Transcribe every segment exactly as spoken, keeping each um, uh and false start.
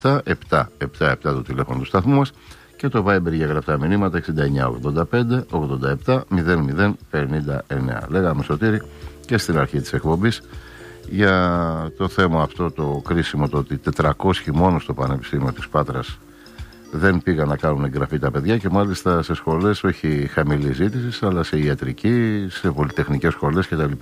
επτά επτά επτά το τηλέφωνο του σταθμού μας και το Viber για γραπτά μηνύματα εξήντα εννιά ογδόντα πέντε ογδόντα επτά μηδέν μηδέν πενήντα εννέα. Λέγαμε, Σωτήρη, και στην αρχή της εκπομπής για το θέμα αυτό το κρίσιμο, το ότι τετρακόσιοι μόνο στο Πανεπιστήμιο της Πάτρας δεν πήγαν να κάνουν εγγραφή τα παιδιά, και μάλιστα σε σχολές όχι χαμηλής ζήτησης, αλλά σε ιατρική, σε πολυτεχνικές σχολές κτλ.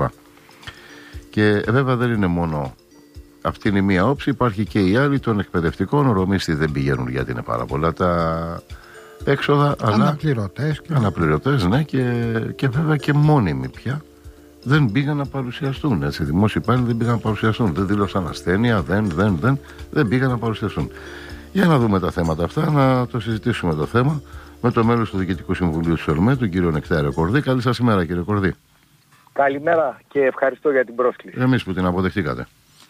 Και βέβαια δεν είναι μόνο αυτή, είναι η μία όψη, υπάρχει και η άλλη των εκπαιδευτικών. Ορομίστοι δεν πηγαίνουν γιατί είναι πάρα πολλά τα έξοδα, αναπληρωτές, αλλά αναπληρωτές, ναι, και, και βέβαια και μόνιμοι πια δεν πήγαν να παρουσιαστούν. Έτσι, δημόσιοι υπάλληλοι δεν πήγαν να παρουσιαστούν. Δεν δήλωσαν ασθένεια, δεν, δεν, δεν, δεν πήγαν να παρουσιαστούν. Για να δούμε τα θέματα αυτά, να το συζητήσουμε το θέμα με το μέλος του Διοικητικού Συμβουλίου της ΟΛΜΕ, τον κύριο Νεκτάριο Κορδή. Καλή σας ημέρα, κύριε Κορδή. Καλημέρα και ευχαριστώ για την πρόσκληση. Εμείς που την αποδεχτήκατε.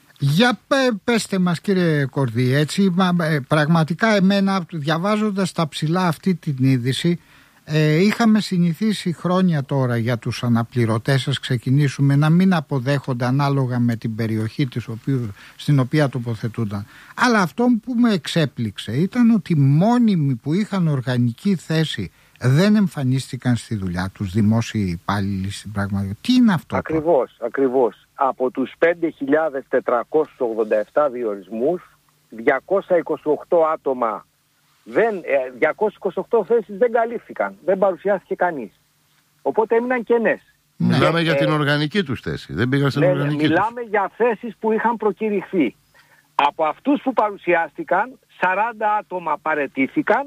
Για πέ, πέστε μας, κύριε Κορδή, έτσι, μα, πραγματικά εμένα διαβάζοντας τα ψηλά αυτή την είδηση, ε, είχαμε συνηθίσει χρόνια τώρα για τους αναπληρωτές, σας ξεκινήσουμε, να μην αποδέχονται ανάλογα με την περιοχή της οποίου, στην οποία τοποθετούνταν. Αλλά αυτό που με εξέπληξε ήταν ότι μόνιμοι που είχαν οργανική θέση δεν εμφανίστηκαν στη δουλειά τους, δημόσιοι υπάλληλοι στην πραγματικότητα. Τι είναι αυτό? Ακριβώς, τώρα? ακριβώς. Από τους πέντε χιλιάδες τετρακόσιους ογδόντα επτά διορισμούς, διακόσια είκοσι οκτώ άτομα, δεν, διακόσιες είκοσι οκτώ θέσεις δεν καλύφθηκαν, δεν παρουσιάστηκε κανείς. Οπότε έμειναν κενές. Μιλάμε και, για ε, την οργανική τους θέση, δεν πήγαν στην ναι, οργανική μιλάμε τους. για θέσεις που είχαν προκηρυχθεί. Από αυτούς που παρουσιάστηκαν, σαράντα άτομα παραιτήθηκαν,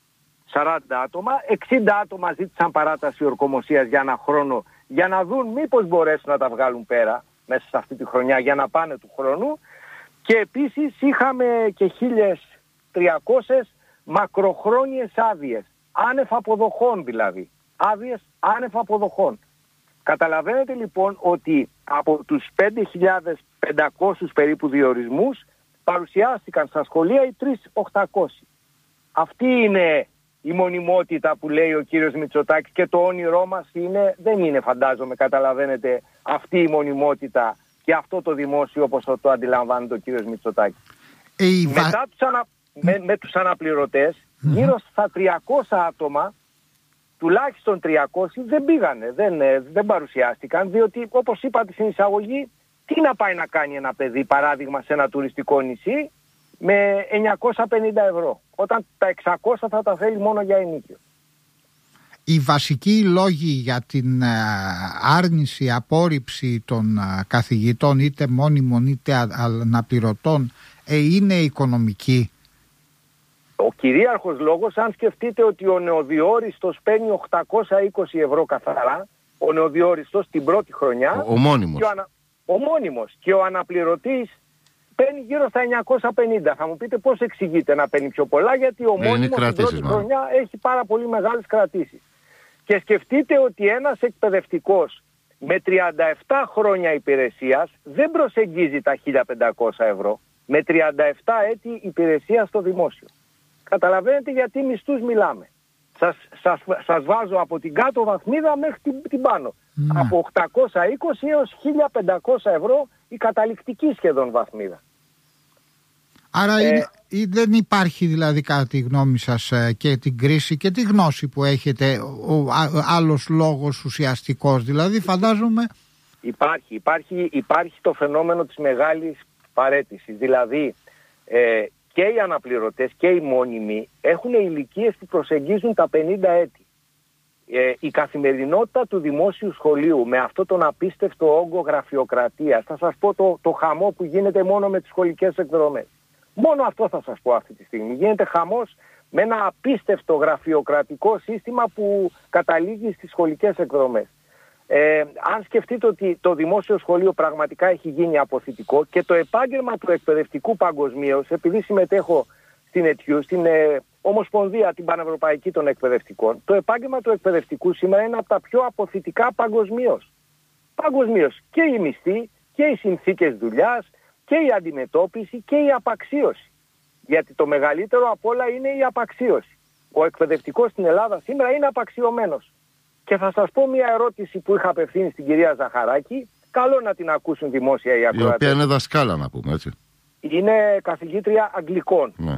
σαράντα άτομα, εξήντα άτομα ζήτησαν παράταση ορκομοσίας για ένα χρόνο, για να δουν μήπως μπορέσουν να τα βγάλουν πέρα μέσα σε αυτή τη χρονιά για να πάνε του χρόνου, και επίσης είχαμε και χίλιες τριακόσιες μακροχρόνιες άδειες, άνευ αποδοχών δηλαδή, άδειες άνευ αποδοχών. Καταλαβαίνετε λοιπόν ότι από τους πέντε χιλιάδες πεντακόσιους περίπου διορισμούς παρουσιάστηκαν στα σχολεία οι τρεις χιλιάδες οκτακόσιοι. Αυτή είναι η μονιμότητα που λέει ο κύριος Μητσοτάκης, και το όνειρό μας είναι, δεν είναι, φαντάζομαι, καταλαβαίνετε, αυτή η μονιμότητα και αυτό το δημόσιο όπως το αντιλαμβάνεται ο κύριος Μητσοτάκης. Ε, Μετά βα... τους ανα... με, με τους αναπληρωτές, mm-hmm. γύρω στα τριακόσια άτομα, τουλάχιστον τριακόσιοι δεν πήγανε, δεν, δεν παρουσιάστηκαν, διότι όπως είπατε στην εισαγωγή, τι να πάει να κάνει ένα παιδί, παράδειγμα, σε ένα τουριστικό νησί με εννιακόσια πενήντα ευρώ, όταν τα εξακόσια θα τα θέλει μόνο για ενοίκιο. Οι βασικοί λόγοι για την άρνηση, απόρριψη των καθηγητών, είτε μόνιμων είτε αναπληρωτών, είναι οικονομικοί. Ο κυρίαρχος λόγος, αν σκεφτείτε ότι ο νεοδιόριστος παίρνει οκτακόσια είκοσι ευρώ καθαρά, ο νεοδιόριστος την πρώτη χρονιά, ο, ο μόνιμος. Και ο, ανα, ο μόνιμος και ο αναπληρωτής παίρνει γύρω στα εννιακόσια πενήντα. Θα μου πείτε πώς εξηγείται να παίρνει πιο πολλά, γιατί ο μόνιμος την πρώτη μάλλον. χρονιά έχει πάρα πολύ μεγάλες κρατήσεις. Και σκεφτείτε ότι ένας εκπαιδευτικός με τριάντα επτά χρόνια υπηρεσίας δεν προσεγγίζει τα χίλια πεντακόσια ευρώ. Με τριάντα επτά έτη υπηρεσία στο δημόσιο. Καταλαβαίνετε γιατί μισθούς μιλάμε. Σας, σας, σας βάζω από την κάτω βαθμίδα μέχρι την, την πάνω. Mm. Από οκτακόσια είκοσι έως χίλια πεντακόσια ευρώ η καταληκτική σχεδόν βαθμίδα. Άρα ε, είναι, δεν υπάρχει δηλαδή κατά τη γνώμη σας και την κρίση και τη γνώση που έχετε ο α, άλλος λόγος ουσιαστικός, δηλαδή φαντάζομαι... Υπάρχει, υπάρχει, υπάρχει το φαινόμενο της μεγάλης παραίτησης, δηλαδή ε, και οι αναπληρωτές και οι μόνιμοι έχουν ηλικίες που προσεγγίζουν τα πενήντα έτη. Ε, η καθημερινότητα του δημόσιου σχολείου με αυτό τον απίστευτο όγκο γραφειοκρατίας, θα σας πω το, το χαμό που γίνεται μόνο με τις σχολικές εκδρομές. Μόνο αυτό θα σας πω αυτή τη στιγμή. Γίνεται χαμός με ένα απίστευτο γραφειοκρατικό σύστημα που καταλήγει στις σχολικές εκδρομές. Ε, αν σκεφτείτε ότι το δημόσιο σχολείο πραγματικά έχει γίνει αποθητικό και το επάγγελμα του εκπαιδευτικού παγκοσμίως, επειδή συμμετέχω στην ΕΤΙΟΥ, στην ε, Ομοσπονδία την Πανευρωπαϊκή των Εκπαιδευτικών, το επάγγελμα του εκπαιδευτικού σήμερα είναι από τα πιο αποθητικά παγκοσμίως. Παγκοσμίως και οι μισθοί και οι συνθήκες δουλειάς και η αντιμετώπιση και η απαξίωση. Γιατί το μεγαλύτερο απ' όλα είναι η απαξίωση. Ο εκπαιδευτικός στην Ελλάδα σήμερα είναι απαξιωμένος. Και θα σας πω μια ερώτηση που είχα απευθύνει στην κυρία Ζαχαράκη. Καλό να την ακούσουν δημόσια οι ακροατές. Η οποία είναι δασκάλα, να πούμε, έτσι. είναι καθηγήτρια Αγγλικών. Ναι.